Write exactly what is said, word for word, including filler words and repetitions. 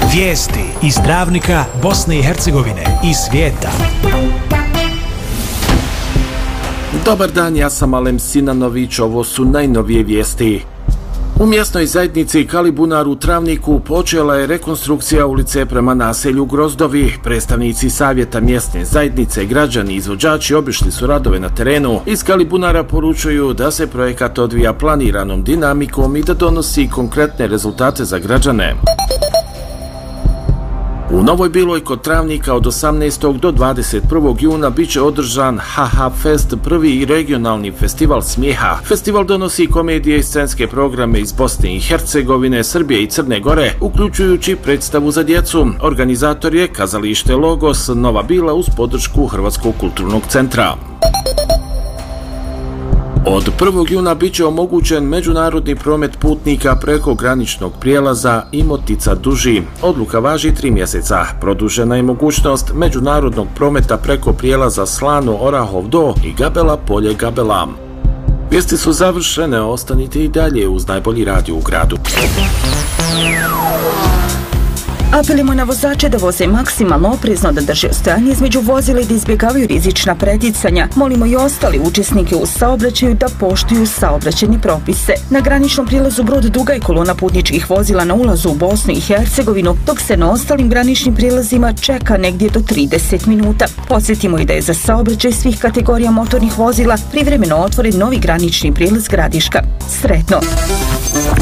Vijesti iz Travnika, Bosne i Hercegovine i svijeta. Dobar dan, ja sam Alem Sinanović, ovo su najnovije vijesti. U mjesnoj zajednici Kalibunar u Travniku počela je rekonstrukcija ulice prema naselju Grozdovi. Predstavnici savjeta mjesne zajednice, građani i izvođači obišli su radove na terenu. Iz Kalibunara poručuju da se projekat odvija planiranom dinamikom i da donosi konkretne rezultate za građane. U Novoj Biloj kod Travnika od osamnaestog do dvadeset prvog juna bit će održan Ha Ha Fest, prvi i regionalni festival smijeha. Festival donosi komedije i scenske programe iz Bosne i Hercegovine, Srbije i Crne Gore, uključujući predstavu za djecu. Organizator je kazalište Logos Nova Bila uz podršku Hrvatskog kulturnog centra. Od prvog juna bit će omogućen međunarodni promet putnika preko graničnog prijelaza Imotica-Duži. Odluka važi tri mjeseca. Produžena je mogućnost međunarodnog prometa preko prijelaza Slano-Orahov-Do i Gabela-Polje-Gabela. Vijesti su završene, ostanite i dalje uz najbolji radio u gradu. Apelimo na vozače da voze maksimalno oprezno, da drže stojanje između vozila i da izbjegavaju rizična preticanja. Molimo i ostali učesnike u saobraćaju da poštuju saobraćajne propise. Na graničnom prilazu Brod duga je kolona putničkih vozila na ulazu u Bosnu i Hercegovinu, dok se na ostalim graničnim prilazima čeka negdje do trideset minuta. Podsjetimo i da je za saobraćaj svih kategorija motornih vozila privremeno otvoren novi granični prilaz Gradiška. Sretno!